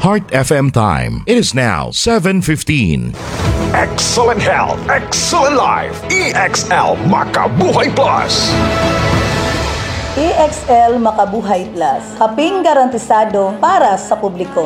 Heart FM time. It is now 7:15. Excellent health, excellent life. EXL Makabuhay Plus. EXL Makabuhay Plus. Kaping garantisado para sa publiko.